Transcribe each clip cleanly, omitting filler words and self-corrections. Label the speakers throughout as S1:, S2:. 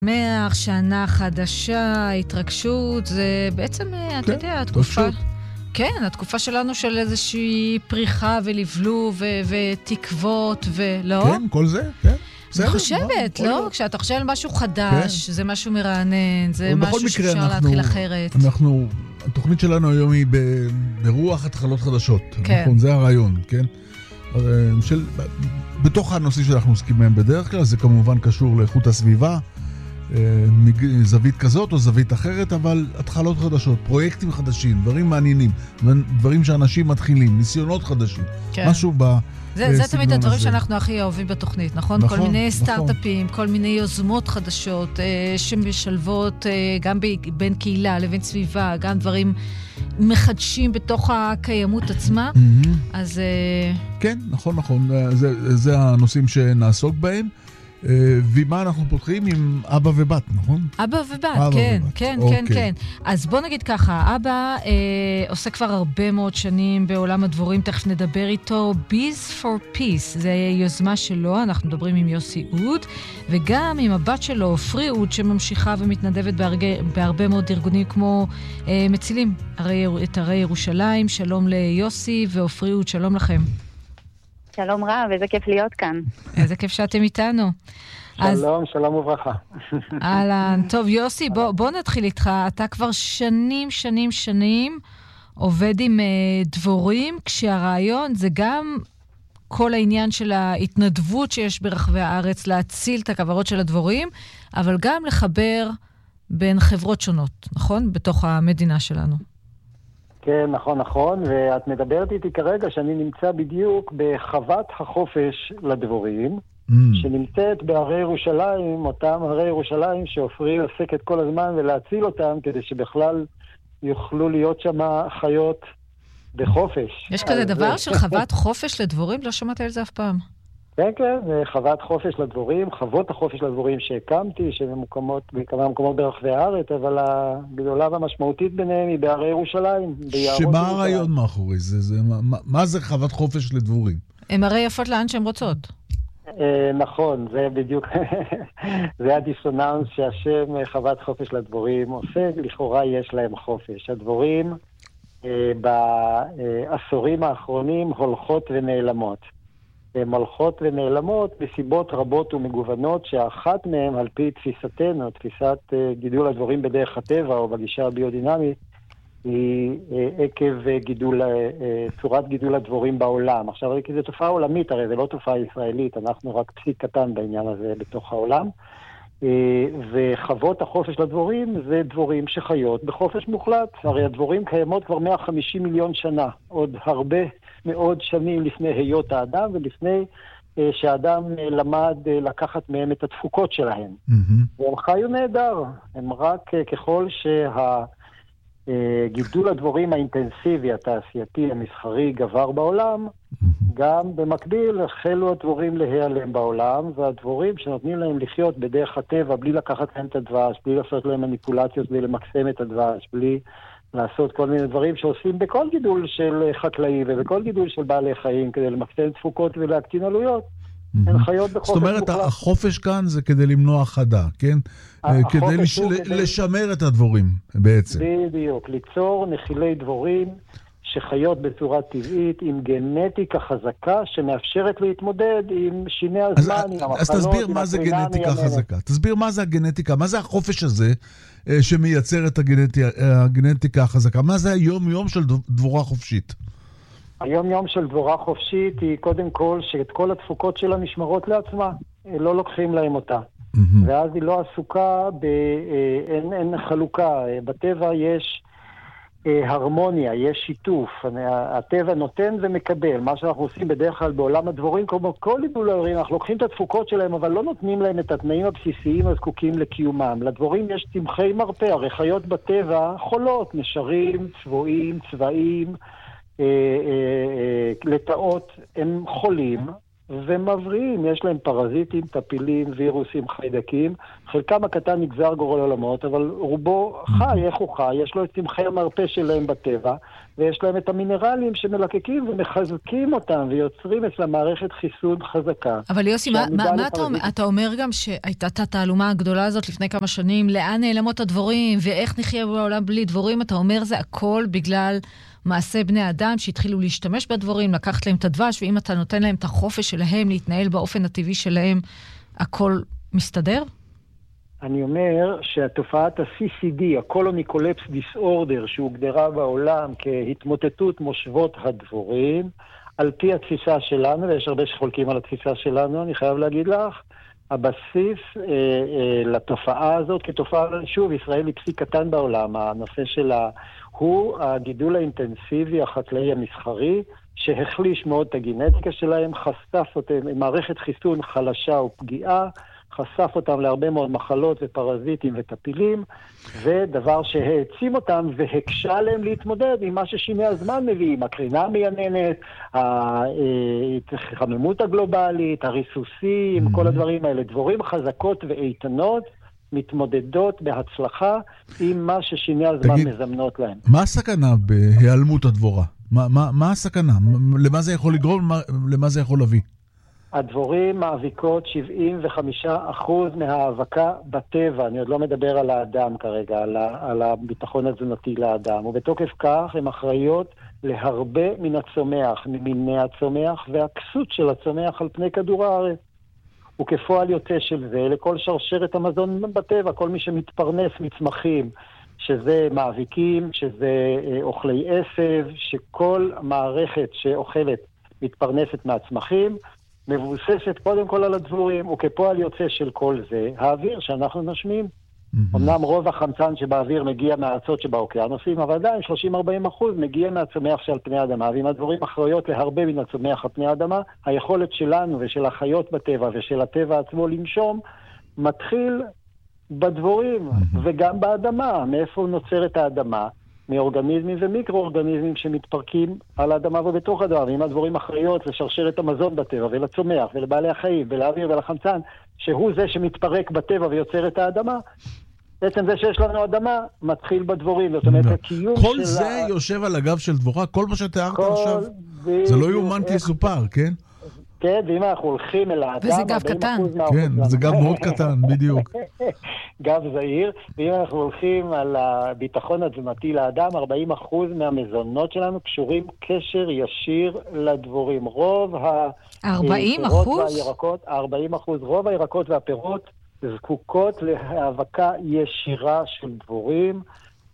S1: שמח, שנה חדשה, התרגשות, זה בעצם, אתה יודע, התקופה... כן, התקופה שלנו של איזושהי פריחה ולבלוב ותקוות ולא?
S2: כן, כל זה, כן.
S1: אני חושבת, לא? כשאתה חושב על משהו חדש, זה משהו מרענן, זה משהו שאפשר להתחיל אחרת.
S2: התוכנית שלנו היום היא ברוח התחלות חדשות. נכון, זה הרעיון, כן? בתוך הנושאים שאנחנו עוסקים בהם בדרך כלל, זה כמובן קשור לאיכות הסביבה, זווית כזאת או זווית אחרת, אבל התחלות חדשות, פרויקטים חדשים, דברים מעניינים, דברים שאנשים מתחילים, ניסיונות חדשים, משהו
S1: זה תמיד הדברים שאנחנו הכי אוהבים בתוכנית, נכון? כל מיני סטארט-אפים, כל מיני יוזמות חדשות שמשלבות גם בין קהילה לבין סביבה, גם דברים מחדשים בתוך הקיימות עצמה. אז...
S2: כן, נכון. זה הנושאים שנעסוק בהם. ומה אנחנו פותחים עם אבא ובת, נכון?
S1: אבא ובת, כן. אז בוא נגיד ככה, אבא עושה כבר הרבה מאוד שנים בעולם הדבורים, תכף נדבר איתו, Bees for Peace, זה יוזמה שלו, אנחנו מדברים עם יוסי אוד, וגם עם הבת שלו, עופרי אוד, שממשיכה ומתנדבת בהרבה מאוד ארגונים כמו מצילים את הרי ירושלים. שלום ליוסי ועופרי אוד, שלום לכם.
S3: שלום רב, איזה כיף להיות כאן.
S1: איזה כיף שאתם איתנו.
S4: שלום וברכה.
S1: אהלן, טוב יוסי, בוא נתחיל איתך. אתה כבר שנים עובד עם דבורים, כשהרעיון זה גם כל העניין של ההתנדבות שיש ברחבי הארץ להציל את הכוורות של הדבורים, אבל גם לחבר בין חברות שונות, נכון? בתוך המדינה שלנו.
S4: כן, נכון, ואת מדברת איתי כרגע שאני נמצא בדיוק בחוות החופש לדבורים, שנמצאת בהרי ירושלים, אותם הרי ירושלים שעופרי עוסקת כל הזמן ולהציל אותם, כדי שבכלל יוכלו להיות שם חיות בחופש.
S1: יש כזה דבר של חוות חופש לדבורים? לא שמעתי על זה אף פעם.
S4: כן, זה חוות חופש לדבורים, חוות החופש לדבורים שהקמתי, שממוקמות בכמה מקומות ברחבי הארץ, אבל הגדולה והמשמעותית ביניהם היא בהרי ירושלים.
S2: שמה הרעיון מאחורי זה? מה זה חוות חופש לדבורים?
S1: הם הרי יפות לאן שהן רוצות.
S4: נכון, זה בדיוק, זה הדיסוננס שהשם חוות חופש לדבורים עושה, לכאורה יש להם חופש. הדבורים בעשורים האחרונים הולכות ונעלמות. הן הולכות ונעלמות בסיבות רבות ומגוונות, שאחת מהן, על פי תפיסתנו, תפיסת גידול הדבורים בדרך הטבע או בגישה הביודינמית, היא עקב צורת גידול הדבורים בעולם. עכשיו, כי זו תופעה עולמית, הרי זה לא תופעה ישראלית, אנחנו רק פסיק קטן בעניין הזה בתוך העולם. וחוות החופש לדבורים זה דבורים שחיות בחופש מוחלט. הרי הדבורים קיימות כבר 150 מיליון שנה, עוד הרבה מאוד שנים לפני היות האדם ולפני שהאדם למד לקחת מהם את התפוקות שלהם. והם חיו נהדר, הם רק ככל גידול הדבורים האינטנסיבי, התעשייתי, המסחרי גבר בעולם, גם במקביל החלו הדבורים להיעלם בעולם, והדבורים שנותנים להם לחיות בדרך הטבע, בלי לקחת להם את הדבש, בלי לעשות להם מניפולציות, בלי למקסם את הדבש, בלי לעשות כל מיני דברים שעושים בכל גידול של חקלאי ובכל גידול של בעלי חיים, כדי למקסם תפוקות ולהקטין עלויות. הן חיות בחופש.
S2: זאת אומרת, החופש כאן זה כדי למנוע חדה, כן? כדי לשמר את הדבורים בעצם.
S4: בדיוק, ליצור נחילי דבורים שחיות בצורה טבעית, עם גנטיקה חזקה, שמאפשרת להתמודד עם שיני הזמן, עם המחלות.
S2: אז תסביר מה זה גנטיקה חזקה. תסביר מה זה הגנטיקה, מה זה החופש הזה שמייצר את הגנטיקה החזקה. מה זה היום-יום של דבורה חופשית?
S4: היום-יום של דבורה חופשית היא קודם כל שאת כל התפוקות שלה נשמרות לעצמה. לא לוקחים להם אותה. ואז היא לא עסוקה, אין חלוקה. בטבע יש הרמוניה, יש שיתוף. הטבע נותן ומקבל. מה שאנחנו עושים בדרך כלל בעולם הדבורים, כמו כל גידול הדבורים, אנחנו לוקחים את התפוקות שלהם, אבל לא נותנים להם את התנאים הבסיסיים הזקוקים לקיומם. לדבורים יש צמחי מרפא. הרי חיות בטבע חולות, נשרים, צבועים, צבעים, לטאות, הם חולים, ומבריאים, יש להם פרזיטים, טפילים, וירוסים, חיידקים, חלקם הקטן נגזר גורל עולמות, אבל רובו חי, איך הוא חי? יש לו את צמחי המרפא שלהם בטבע, ויש להם את המינרלים שמלקקים ומחזקים אותם, ויוצרים אצלה מערכת חיסון חזקה.
S1: אבל יוסי, מה אתה אומר גם שהייתה את התעלומה הגדולה הזאת לפני כמה שנים, לאן נעלמות הדבורים, ואיך נחיה בעולם בלי דבורים? אתה אומר זה הכל בגלל מעשה בני אדם שהתחילו להשתמש בדבורים, לקחת להם את הדבש, ואם אתה נותן להם את החופש שלהם להתנהל באופן הטבעי שלהם, הכל מסתדר?
S4: אני אומר שהתופעת ה-CCD, ה-Colony Collapse Disorder, שהוגדרה בעולם כהתמוטטות מושבות הדבורים, על פי התפיסה שלנו, ויש הרבה שחולקים על התפיסה שלנו, אני חייב להגיד לך, הבסיס לתופעה הזאת כתופעה, שוב, ישראל היא פסיק קטן בעולם, הנושא שלה הוא הגידול האינטנסיבי החקלאי המסחרי, שהחליש מאוד את הגנטיקה שלהם, חשף אותם, מערכת חיסון חלשה ופגיעה, חשף אותם להרבה מאוד מחלות ופרזיטים וטפילים, ודבר שהעצים אותם והקשה להם להתמודד עם מה ששיני הזמן מביאים, הקרינה המייננת, ההתחממות הגלובלית, הריסוסים, כל הדברים האלה, דבורים חזקות ואיתנות, מתמודדות בהצלחה עם מה ששיני הזמן מזמנות להם.
S2: מה הסכנה בהיעלמות הדבורה? מה הסכנה? למה זה יכול לגרום? למה זה יכול להביא?
S4: הדבורים מאביקות 75% מהאבקה בטבע, אני עוד לא מדבר על האדם כרגע, על הביטחון התזונתי לאדם, ובתוקף כך הן אחראיות להרבה מן הצומח, ממיני הצומח והכסות של הצומח על פני כדור הארץ. וכפועל יוצא של זה, לכל שרשרת המזון בטבע, כל מי שמתפרנס מצמחים, שזה מאביקים, שזה אוכלי עשב, שכל מערכת שאוכלת מתפרנסת מהצמחים, מבוססת קודם כל על הדבורים, וכפועל יוצא של כל זה, האוויר שאנחנו נשמים. אמנם רוב החמצן שבאוויר מגיע מהארצות שבאוקיינוסים, אבל עדיין 30-40% מגיע מהצומח שעל פני האדמה, ואם הדבורים אחראיות להרבה מן הצומח על פני האדמה, היכולת שלנו ושל החיות בטבע ושל הטבע עצמו לנשום, מתחיל בדבורים וגם באדמה. מאיפה נוצרת האדמה? מאורגניזמים ומיקרואורגניזמים שמתפרקים על האדמה ובתוך האדמה, ואם הדבורים אחראיות לשרשרת המזון בטבע ולצומח ולבעלי החיים ולאוויר ולחמצן, שהוא זה שמתפרק בטבע ויוצר את האדמה, בעצם זה שיש לנו אדמה מתחיל בדבורים, זאת אומרת הקיום שלה...
S2: כל זה יושב על הגב של דבורה, כל מה שתיארת עכשיו, זה לא יאומן כי יסופר, כן?
S4: כן, ואם אנחנו הולכים אל האדם...
S1: וזה גב קטן.
S2: כן, זה גב מאוד קטן, בדיוק.
S4: גב זעיר, ואם אנחנו הולכים על הביטחון התזונתי לאדם, 40% מהמזונות שלנו קשורים קשר ישיר לדבורים. רוב
S1: 40%?
S4: 40%, רוב הירקות והפירות זקוקות להאבקה ישירה של דבורים,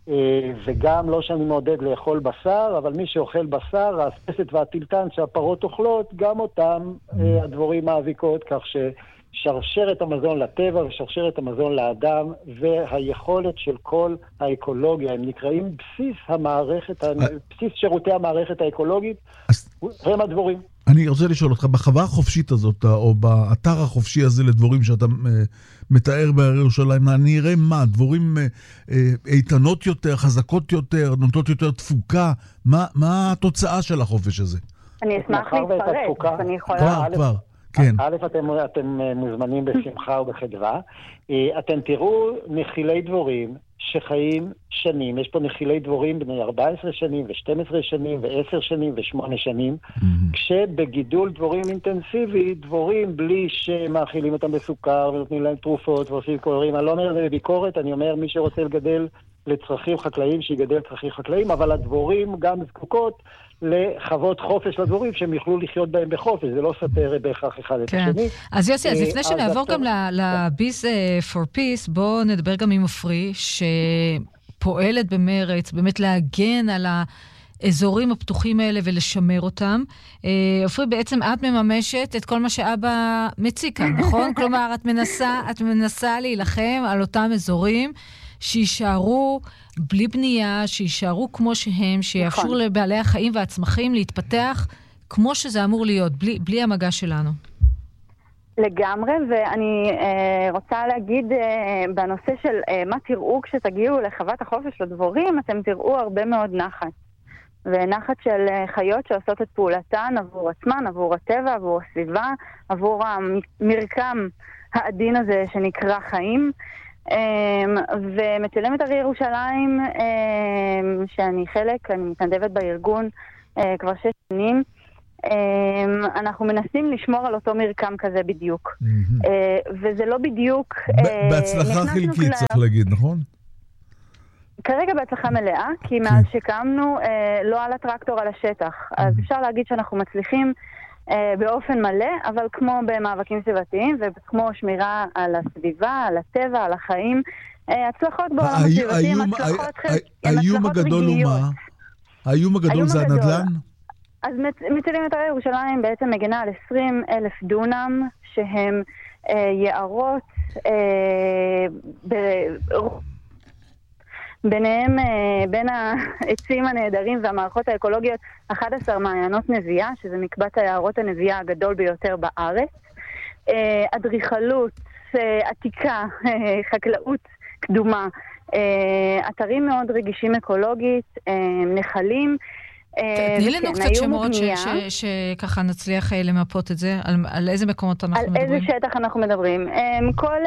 S4: וגם לא שאני מעודד לאכול בשר, אבל מי שאוכל בשר, האספסת והטילטן שהפרות אוכלות, גם אותם הדבורים מאביקות, כך ששרשרת המזון לטבע ושרשרת המזון לאדם, והיכולת של כל האקולוגיה, הם נקראים בסיס שירותי המערכת האקולוגית, הם הדבורים.
S2: אני רוצה לשאול אותך, בחווה החופשית הזאת, או באתר החופשי הזה לדבורים שאתה מתאר בהרי ירושלים, אני אראה מה, דבורים איתנות יותר, חזקות יותר, נותנות יותר תפוקה, מה התוצאה של החופש הזה?
S3: אני אשמח להתפרק, אני יכולה...
S2: כבר, כן.
S4: א', אתם מוזמנים בשמחה ובחדווה. אתם תראו נחילי דבורים שחיים שנים. יש פה נחילי דבורים בני 14 שנים ו-12 שנים ו-10 שנים ו-8 שנים, כשבגידול דבורים אינטנסיבי, דבורים בלי שמאכילים אותם בסוכר ונותנים להם תרופות ועושים קוראים. אני לא אומר זה בביקורת, אני אומר מי שרוצה לגדל לצרכים חקלאיים, שיגדל צרכים חקלאיים, אבל הדבורים גם זקוקות לחוות חופש לדבורים שהם יוכלו לחיות בהם בחופש, זה לא סתר בהכרח אחד את השני.
S1: אז יוסי, אז לפני שנעבור גם ל-Bees for Peace, בואו נדבר גם עם עפרי, שפועלת במרץ, באמת להגן על האזורים הפתוחים האלה ולשמר אותם. עפרי, בעצם את מממשת את כל מה שאבא מציג כאן, נכון? כלומר, את מנסה להילחם על אותם אזורים, שישארו בלי בנייה, שישארו כמו שהם, שיאפשרו לבעלי החיים והצמחים להתפתח כמו שזה אמור להיות, בלי המגע שלנו.
S3: לגמרי, ואני רוצה להגיד בנושא של מה תראו כשתגיעו לחוות החופש לדבורים, אתם תראו הרבה מאוד נחת. זאת ונחת של חיות שעושות את פעולתן עבור עצמן, עבור הטבע, עבור הסביבה, עבור המרקם העדין הזה שנקרא חיים. ומצלמת הרי ירושלים, שאני חלק, אני מתנדבת בארגון כבר 6 שנים, אנחנו מנסים לשמור על אותו מרקם כזה בדיוק. וזה לא בדיוק...
S2: בהצלחה חלקית צריך להגיד, נכון?
S3: כרגע בהצלחה מלאה, כי מאז שקמנו לא על הטרקטור על השטח. אז אפשר להגיד שאנחנו מצליחים באופן מלא, אבל כמו במאבקים סביבתיים, וכמו שמירה על הסביבה, על הטבע, על החיים, הצלחות בעולם הסביבתי הם הצלחות רגעיות.
S2: האיום הגדול זה הנדל"ן?
S3: אז מצלמת הרי ירושלים בעצם מגנה על 20,000 דונם, שהם יערות ביניהם, בין העצים הנהדרים והמערכות האקולוגיות, 11 מעיינות נביאה, שזה מקבץ היערות הנביאה הגדול ביותר בארץ. אדריכלות, עתיקה, חקלאות קדומה, אתרים מאוד רגישים אקולוגית, נחלים.
S1: תני לנו קצת שמות שככה נצליח למפות את זה, על איזה מקומות אנחנו מדברים?
S3: על איזה שטח אנחנו מדברים. כל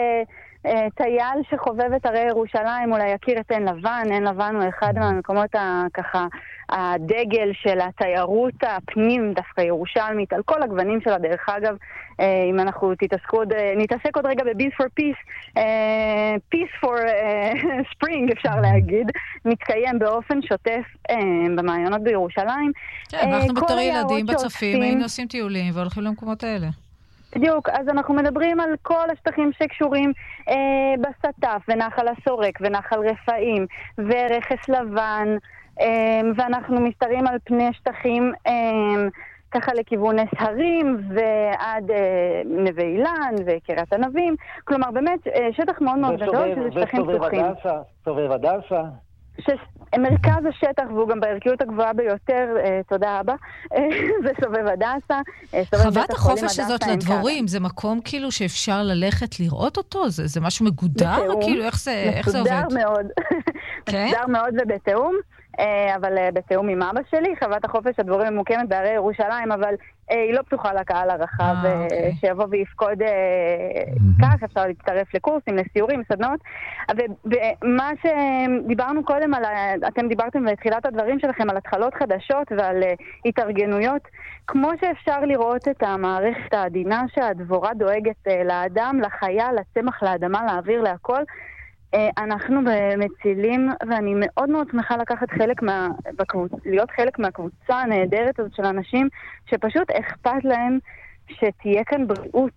S3: טייל שחובב את הרי ירושלים אולי יכיר את עין לבן. עין לבן הוא אחד מהמקומות ככה הדגל של התיירות הפנים דווקא ירושלמית, על כל הגוונים שלה. דרך אגב, אם אנחנו נתעסק עוד רגע ב-Bees for Peace, Peace for Spring אפשר להגיד, מתקיים באופן שוטף במעיינות בירושלים.
S1: כן, אנחנו בתור ילדים בצופים היינו עושים טיולים והולכים למקומות האלה.
S3: בדיוק, אז אנחנו מדברים על כל השטחים שקשורים בסטף ונחל הסורק ונחל רפאים ורכס לבן, ואנחנו מסתרים על פני שטחים ככה לכיוון הרים ועד נווה אילן וקריית ענבים. כלומר באמת שטח מאוד מאוד גדול שזה שטחים פתוחים.
S4: סובב הדסה.
S3: מרכז השטח, והוא גם בערכיות הגבוהה ביותר, תודה אבא, זה סובב הדסה.
S1: חוות החופש הזאת לדבורים, זה מקום כאילו שאפשר ללכת לראות אותו? זה משהו מגודר? כאילו איך זה עובד?
S3: מסודר מאוד. מסודר מאוד ובתאום. אבל בתאום עם אבא שלי. חוות החופש הדבורים מוקמת בהרי ירושלים, אבל היא לא פתוחה לקהל הרחב שיבוא ויפקוד כך. אפשר להצטרף לקורסים, לסיורים, סדנות. ומה שדיברנו קודם, אתם דיברתם בתחילת הדברים שלכם על התחלות חדשות ועל התארגנויות, כמו שאפשר לראות את המערכת העדינה שהדבורה דואגת לאדם, לחיה, לצמח, לאדמה, לאוויר, להכל, אנחנו מצילים, ואני מאוד מאוד שמחה לקחת להיות חלק מהקבוצה הנהדרת הזאת של אנשים שפשוט אכפת להם שתהיה כאן בריאות,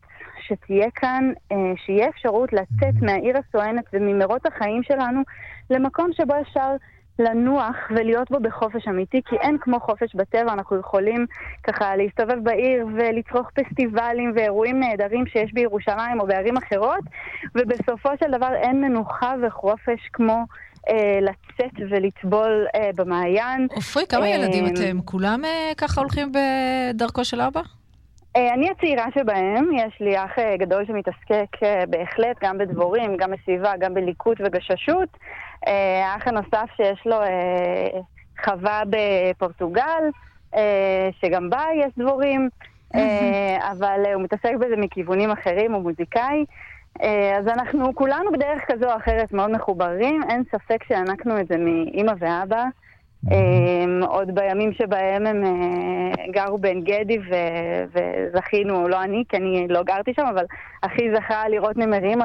S3: שיהיה אפשרות לצאת מהעיר הסואנת וממרות החיים שלנו למקום שבו אפשר לנוח ולהיות בו בחופש אמיתי, כי אין כמו חופש בטבע. אנחנו יכולים ככה להסתובב בעיר ולצרוך פסטיבלים ואירועים נהדרים שיש בירושלים או בערים אחרות, ובסופו של דבר אין מנוחה וחופש כמו לצאת ולטבול במעיין.
S1: אופרי, כמה ילדים אתם? כולם ככה הולכים בדרכו של אבא?
S3: אני הצעירה שבהם, יש לי אח גדול שמתעסק בהחלט גם בדבורים, גם בסביבה, גם בליקוט וגששות. האח הנוסף שיש לו חווה בפורטוגל, שגם בה יש דבורים, אבל הוא מתעסק בזה מכיוונים אחרים, הוא מוזיקאי. אז אנחנו כולנו בדרך כזו או אחרת מאוד מחוברים, אין ספק שענקנו את זה מאמא ואבא. עוד בימים שבהם הם גרו בעין גדי וזכינו, לא אני, כי אני לא גרתי שם, אבל אחי זכה לראות נמרים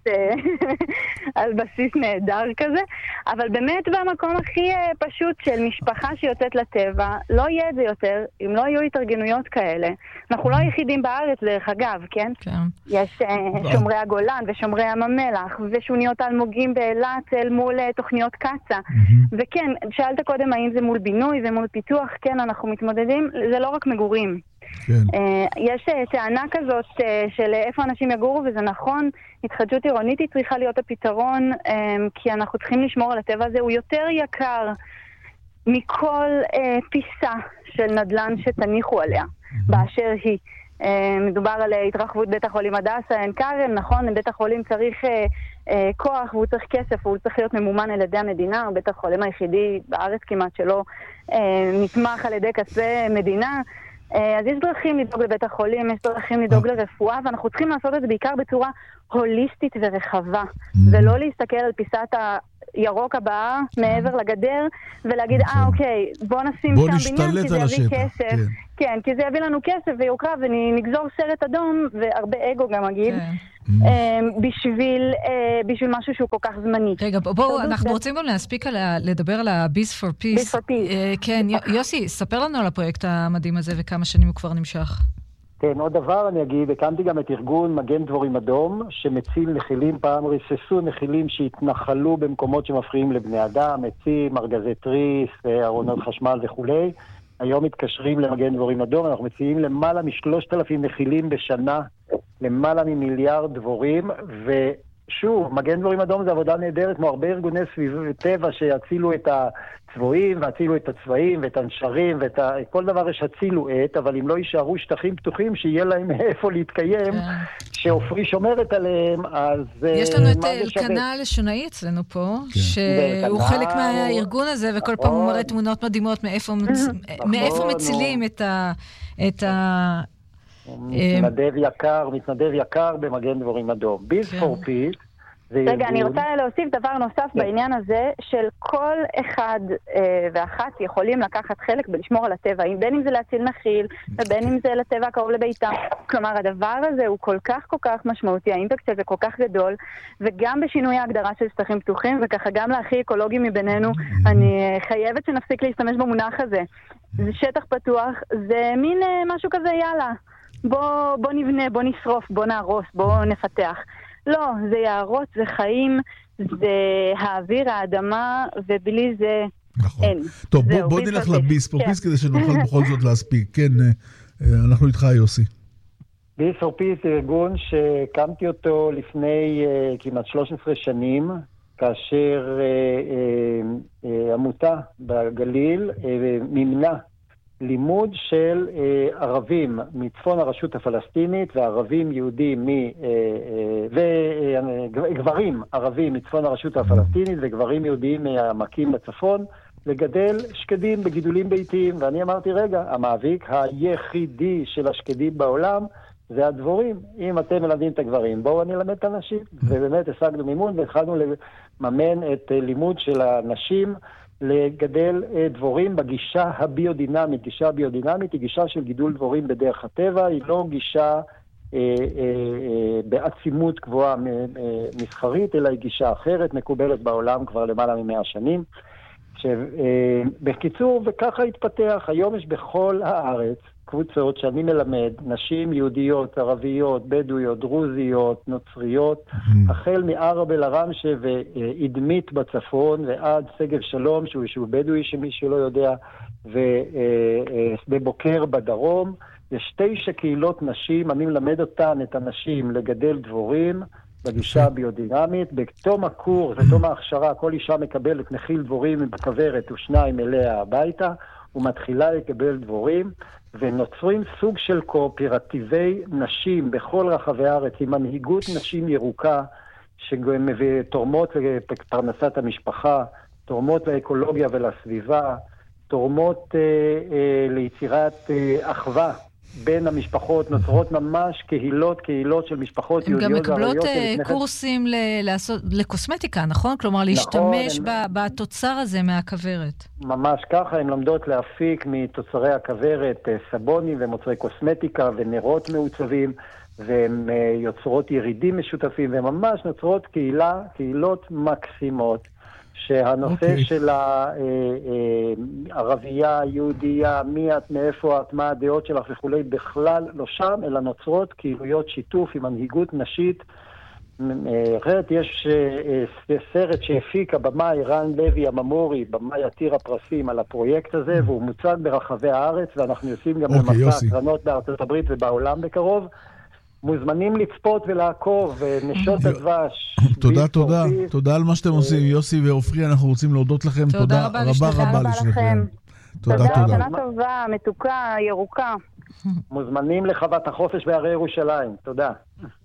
S3: על בסיס נהדר כזה. אבל באמת במקום הכי פשוט של משפחה שיוצאת לטבע, לא יהיה את זה יותר אם לא יהיו התארגנויות כאלה. אנחנו לא היחידים בארץ דרך אגב, כן? יש שומרי הגולן ושומרי ים המלח ושוניות אלמוגים באילת אל מול תוכניות קצה. וכן, שאלת קודם האם זה מול בינוי ומול פיתוח, כן, אנחנו מתמודדים, זה לא רק מגורים. יש טענה כזאת של איפה אנשים יגורו, וזה נכון, התחדשות עירונית היא צריכה להיות הפתרון, כי אנחנו צריכים לשמור על הטבע הזה, הוא יותר יקר מכל פיסה של נדל"ן שתניחו עליה, באשר היא. מדובר על התרחבות בית החולים הדסה, עין כרם, נכון, בית החולים צריך כוח, והוא צריך כסף, והוא צריך להיות ממומן על ידי המדינה, בית החולים היחידי בארץ כמעט שלא נתמך על ידי כספי מדינה. אז יש דרכים לדאוג לבית החולים, יש דרכים לדאוג לרפואה, ואנחנו צריכים לעשות את זה בעיקר בצורה הוליסטית ורחבה, ולא להסתכל על פיסת הירוק הבאה מעבר לגדר, ולהגיד, אוקיי, בוא נשים שם בניין, כי זה יביא כסף. כן, כי זה יביא לנו כסף ויוקרה, ונגזור סרט אדום, והרבה אגו גם אגיד, בשביל משהו שהוא כל כך זמני.
S1: רגע, בואו, אנחנו רוצים גם להספיק לדבר על ה-Bees for Peace. כן, יוסי, ספר לנו על הפרויקט המדהים הזה, וכמה שנים הוא כבר נמשך.
S4: כן, עוד דבר אני אגיד, הקמתי גם את ארגון מגן דבורים אדום, שמציל נחילים, פעם ריססו נחילים שהתנחלו במקומות שמפריעים לבני אדם, עצים, ארגזי תריס, ארונות חשמל וכולי. היום מתקשרים למגן דבורים אדום, אנחנו מציעים למעלה מ3,000 נחילים בשנה, למעלה ממיליארד דבורים, ושוב, מגן דבורים אדום זה עבודה נהדרת, כמו הרבה ארגוני סביב טבע שיצילו את הצבועים, והצילו את הצבעים, ואת הנשרים, כל דבר יש הצילו את, אבל אם לא יישארו שטחים פתוחים, שיהיה להם איפה להתקיים, שאופרי שומרת עליהם, אז
S1: יש לנו את אלקנה לשונאי אצלנו פה, שהוא חלק מהארגון הזה, וכל פעם הוא מראה תמונות מדהימות מאיפה מצילים את ה...
S4: מתנדב יקר במגן דבורים אדום. Bees for Peace.
S3: רגע, אני רוצה להוסיף דבר נוסף בעניין הזה, של כל אחד ואחת יכולים לקחת חלק בלשמור על הטבע, בין אם זה להציל נחיל, ובין אם זה לטבע הקרוב לביתם. כלומר, הדבר הזה הוא כל כך משמעותי, האימפקט הזה כל כך גדול, וגם בשינוי ההגדרה של שטחים פתוחים, וככה גם להכי אקולוגים מבינינו, אני חייבת שנפסיק להשתמש במונח הזה. זה שטח פתוח, זה מין משהו כזה, יאללה, בוא נבנה, בוא נשרוף, בוא נהרוס, בוא נפתח. לא, זה יערות, זה חיים, זה האוויר, האדמה, ובלי זה אין.
S2: טוב, בוא נלך ל-Bees for Peace כדי שנוכל בכל זאת להספיק. כן, אנחנו איתך, יוסי.
S4: Bees for Peace זה ארגון שקמתי אותו לפני כמעט 13 שנים, כאשר עמותה בגליל מימנה לימוד של ערבים מצפון הרשות הפלסטינית וערבים יהודים וגברים ערבים מצפון הרשות הפלסטינית וגברים יהודים מהעמקים בצפון לגדל שקדים בגידולים ביתיים. ואני אמרתי, רגע, המאביק היחידי של השקדים בעולם זה הדבורים. אם אתם מלמדים את הגברים, בואו אני אלמד את הנשים. ובאמת השגנו מימון והתחלנו לממן את לימוד של הנשים לגדל דבורים בגישה הביודינמית. גישה הביודינמית היא גישה של גידול דבורים בדרך הטבע, היא לא גישה בעצימות גבוהה מסחרית, אלא היא גישה אחרת, מקובלת בעולם כבר למעלה מ100 שנים. בקיצור, וככה התפתח. היום יש בכל הארץ קבוצות שאני מלמד, נשים יהודיות, ערביות, בדואיות, דרוזיות, נוצריות, החל מערב אל הרמשה ועדמית בצפון ועד סגב שלום, שהוא יישוב בדואי שמי שלא יודע, ובבוקר בדרום. יש 9 קהילות נשים, אני מלמד אותן, את הנשים, לגדל דבורים בגישה הביודינמית. בתום הקורס, בתום ההכשרה, כל אישה מקבלת נחיל דבורים בכוורת ושניים אליה הביתה, ומתחילה לקבל דבורים, ונוצרים סוג של קואופרטיבי נשים בכל רחבי הארץ, עם מנהיגות נשים ירוקה, שתורמות לפרנסת המשפחה, תורמות לאקולוגיה ולסביבה, תורמות ליצירת אחווה בין המשפחות, נוצרות ממש קהילות של משפחות יהודיות.
S1: הן גם מקבלות קורסים לקוסמטיקה, נכון? כלומר, להשתמש בתוצר הזה מהכוורת.
S4: ממש ככה, הן לומדות להפיק מתוצרי הכוורת סבונים ומוצרי קוסמטיקה ונרות מעוצבים, והן יוצרות ירידים משותפים, והן ממש נוצרות קהילות מקסימות. שהנושא של הערבייה, יהודייה, מי את, מאיפה את, מה הדעות שלך וכולי, בכלל לא שם, אלא נוצרות קהילויות שיתוף עם מנהיגות נשית. אחרת יש סרט שהפיק הבמאי רן לוי הממורי, במאי עתיר הפרסים על הפרויקט הזה, והוא מוצג ברחבי הארץ, ואנחנו יוצאים גם למסע הקרנות בארצות הברית ובעולם בקרוב. מוזמנים לצפות ולעקוב, נשות הדבש.
S2: תודה על מה שאתם עושים, יוסי ואופרי, אנחנו רוצים להודות לכם. תודה רבה לשניכם.
S3: תודה, שנה טובה, מתוקה, ירוקה.
S4: מוזמנים לחוות החופש בהרי ירושלים. תודה.